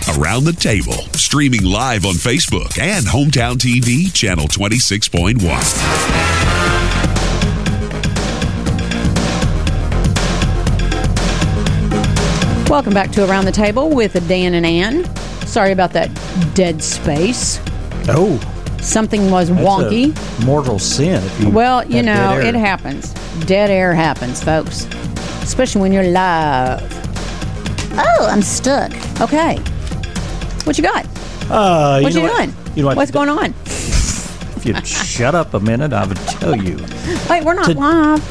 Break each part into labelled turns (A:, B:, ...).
A: Around the Table, streaming live on Facebook and Hometown TV, channel 26.1.
B: Welcome back to Around the Table with Dan and Ann. Sorry about that dead space.
C: Oh.
B: Something was wonky.
C: A mortal sin. If you
B: you know, it happens. Dead air happens, folks. Especially when you're live. Oh, I'm stuck. Okay. What you got? What you doing? What's going on?
C: If you'd shut up a minute, I would tell you.
B: Wait, we're not live.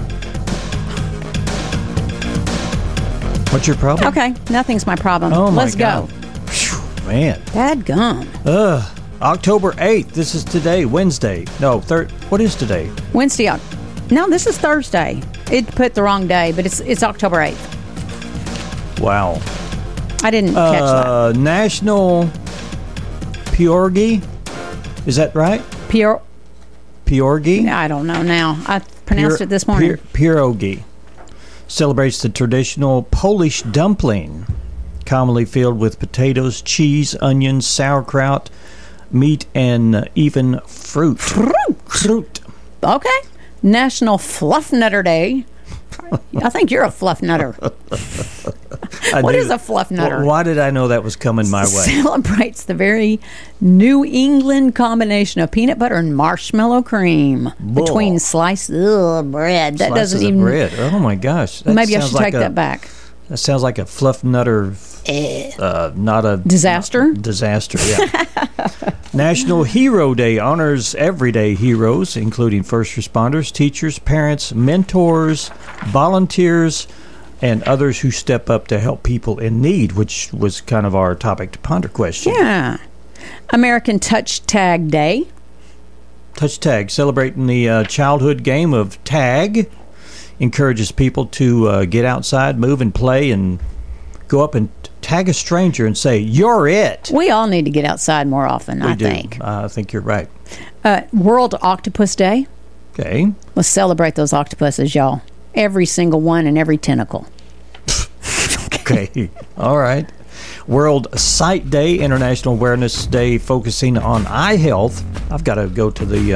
C: What's your problem?
B: Okay, nothing's my problem.
C: Oh, my
B: Let's
C: God.
B: go.
C: Whew, man.
B: Dadgum.
C: October 8th. This is today, Wednesday. No, what is today?
B: Wednesday. No, this is Thursday. It put the wrong day, but it's October 8th.
C: Wow.
B: I didn't catch that.
C: National Pierogi. Is that right? Pierogi?
B: I don't know now. I pronounced it this morning.
C: Pierogi celebrates the traditional Polish dumpling, commonly filled with potatoes, cheese, onions, sauerkraut, meat, and even fruit. Fruit.
B: Okay. National Fluff Nutter Day. I think you're a fluff nutter. What is a fluff nutter?
C: Why did I know that was coming my way?
B: Celebrates the very New England combination of peanut butter and marshmallow cream between sliced bread. That
C: Slices
B: doesn't even.
C: Of bread. Oh my gosh!
B: Maybe I should take that back.
C: That sounds like a fluff nutter. Not a
B: disaster.
C: Disaster. Yeah. National Hero Day honors everyday heroes, including first responders, teachers, parents, mentors, volunteers, and others who step up to help people in need, which was kind of our topic to ponder question.
B: Yeah. American Touch Tag Day.
C: Touch Tag, celebrating the childhood game of tag, encourages people to get outside, move and play, and go up and tag a stranger and say, "You're it."
B: We all need to get outside more often, I think.
C: I think you're right.
B: World Octopus Day.
C: Okay.
B: Let's celebrate those octopuses, y'all. Every single one and every tentacle.
C: Okay. All right. World Sight Day, International Awareness Day, focusing on eye health. I've got to go to the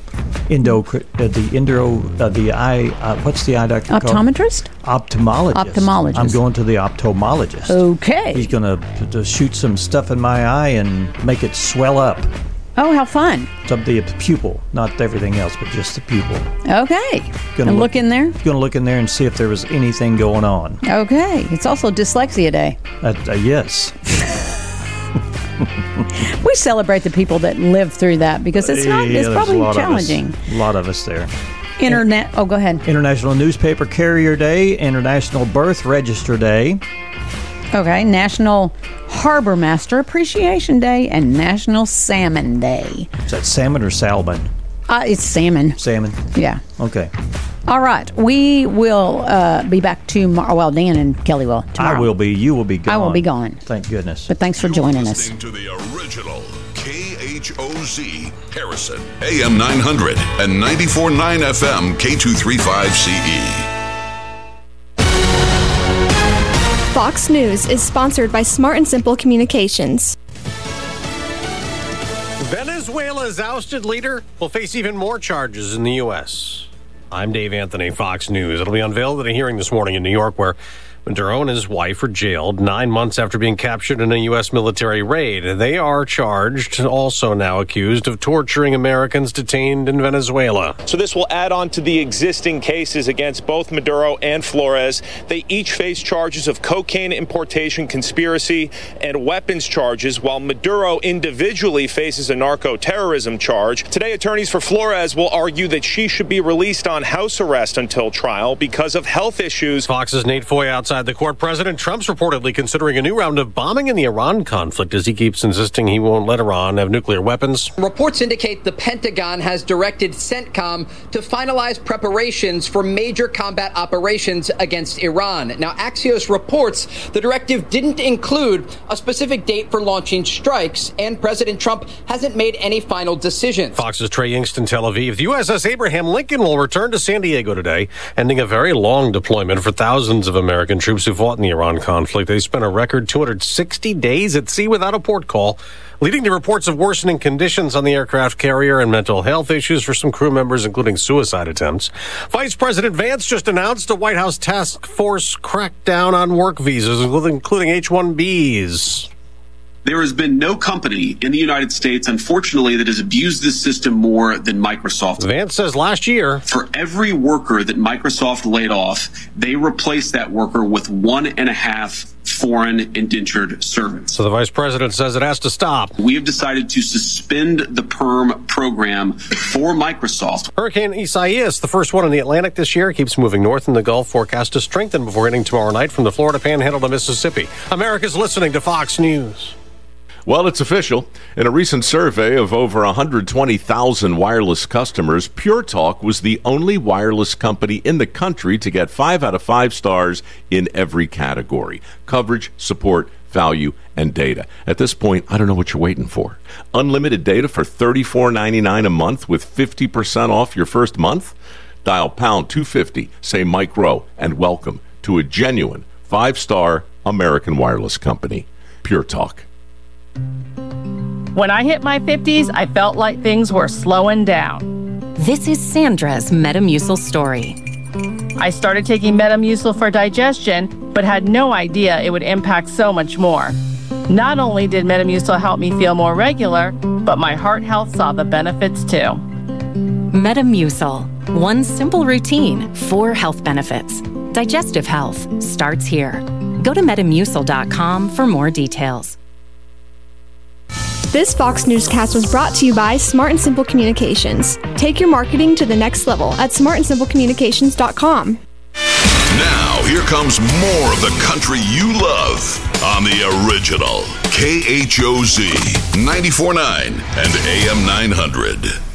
C: what's the eye doctor called?
B: Optometrist?
C: Ophthalmologist. I'm going to the ophthalmologist.
B: Okay.
C: He's going to shoot some stuff in my eye and make it swell up.
B: Oh, how fun.
C: It's the pupil, not everything else, but just the pupil.
B: Okay. And look in there?
C: Going to look in there and see if there was anything going on.
B: Okay. It's also Dyslexia Day.
C: Yes.
B: We celebrate the people that live through that because it's probably challenging.
C: A lot of us there.
B: Go ahead.
C: International Newspaper Carrier Day, International Birth Register Day.
B: Okay, National Harbor Master Appreciation Day and National Salmon Day.
C: Is that salmon or salmon?
B: It's salmon.
C: Salmon?
B: Yeah.
C: Okay.
B: All right. We will be back tomorrow. Well, Dan and Kelly will tomorrow.
C: I will be. You will be gone.
B: I will be gone.
C: Thank goodness.
B: But thanks for joining us.
A: Listening to the original KHOZ Harrison, AM 900 and 94.9 FM K235CE.
D: Fox News is sponsored by Smart and Simple Communications.
E: Venezuela's ousted leader will face even more charges in the U.S. I'm Dave Anthony, Fox News. It'll be unveiled at a hearing this morning in New York where Maduro and his wife were jailed 9 months after being captured in a U.S. military raid. They are charged, also now accused, of torturing Americans detained in Venezuela.
F: So this will add on to the existing cases against both Maduro and Flores. They each face charges of cocaine importation conspiracy and weapons charges, while Maduro individually faces a narco-terrorism charge. Today, attorneys for Flores will argue that she should be released on house arrest until trial because of health issues.
E: Fox's Nate Foy outside the court. President Trump's reportedly considering a new round of bombing in the Iran conflict as he keeps insisting he won't let Iran have nuclear weapons.
G: Reports indicate the Pentagon has directed CENTCOM to finalize preparations for major combat operations against Iran. Now, Axios reports the directive didn't include a specific date for launching strikes, and President Trump hasn't made any final decisions.
E: Fox's Trey Yingst in Tel Aviv. The USS Abraham Lincoln will return to San Diego today, ending a very long deployment for thousands of American American troops who fought in the Iran conflict. They spent a record 260 days at sea without a port call, leading to reports of worsening conditions on the aircraft carrier and mental health issues for some crew members, including suicide attempts. Vice President Vance just announced a White House task force crackdown on work visas, including H-1Bs.
H: There has been no company in the United States, unfortunately, that has abused this system more than Microsoft.
E: Vance says last year,
H: for every worker that Microsoft laid off, they replaced that worker with 1.5 foreign indentured servants.
E: So the vice president says it has to stop.
H: We have decided to suspend the PERM program for Microsoft.
E: Hurricane Isaias, the first one in the Atlantic this year, keeps moving north in the Gulf, forecast to strengthen before hitting tomorrow night from the Florida Panhandle to Mississippi. America's listening to Fox News.
I: Well, it's official. In a recent survey of over 120,000 wireless customers, Pure Talk was the only wireless company in the country to get 5 out of 5 stars in every category: coverage, support, value, and data. At this point, I don't know what you're waiting for. Unlimited data for $34.99 a month with 50% off your first month? Dial pound 250, say Mike Rowe, and welcome to a genuine 5-star American wireless company. Pure Talk.
J: When I hit my 50s, I felt like things were slowing down.
K: This is Sandra's Metamucil story.
J: I started taking Metamucil for digestion, but had no idea it would impact so much more. Not only did Metamucil help me feel more regular, but my heart health saw the benefits too.
K: Metamucil. One simple routine, 4 health benefits. Digestive health starts here. Go to Metamucil.com for more details.
D: This Fox Newscast was brought to you by Smart and Simple Communications. Take your marketing to the next level at smartandsimplecommunications.com.
A: Now, here comes more of the country you love on the original KHOZ 94.9 and AM 900.